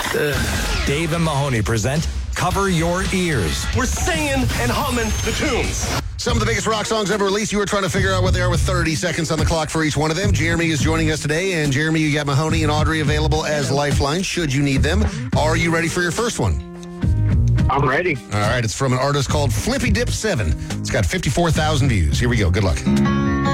Dave and Mahoney present Cover Your Ears. We're singing and humming the tunes. Some of the biggest rock songs ever released. You were trying to figure out what they are with 30 seconds on the clock for each one of them. Jeremy is joining us today. And Jeremy, you got Mahoney and Audrey available as lifelines should you need them. Are you ready for your first one? I'm ready. All right. It's from an artist called Flippy Dip 7. It's got 54,000 views. Here we go. Good luck.